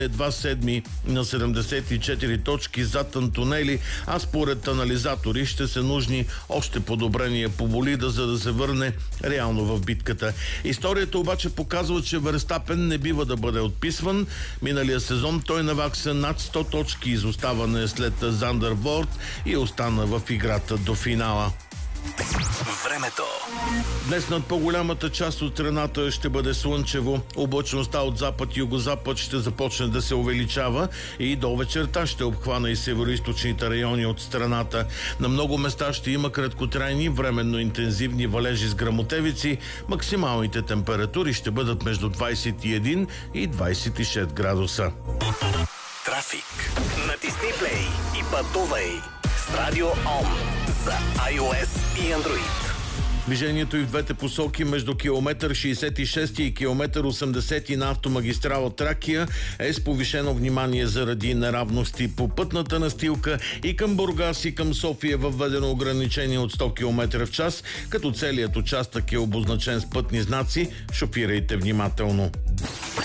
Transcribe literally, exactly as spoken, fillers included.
едва седми на седемдесет и четири точки зад Антонели, а според анализатори ще се нужни още подобрения по болида, за да се върне реално в битката. Историята обаче показва, че Верстапен не бива да бъде отписван. Миналия сезон той навакса над сто точки изоставане след Зандерборд и остана в играта до финала. Времето. Днес над по-голямата част от страната ще бъде слънчево. Облачността от запад и югозапад ще започне да се увеличава и до вечерта ще обхвана и североизточните райони от страната. На много места ще има краткотрайни, временно интензивни валежи с гръмотевици. Максималните температури ще бъдат между двадесет и един и двадесет и шест градуса. Трафик. Натисни плей и пътувай с Радио Ом за iOS и Android. Движението и в двете посоки между километър шейсет и шест и километър осемдесет на автомагистрала Тракия е с повишено внимание заради неравности по пътната настилка и към Бургас и към София е въведено ограничение от сто километра в час, като целият участък е обозначен с пътни знаци. Шофирайте внимателно.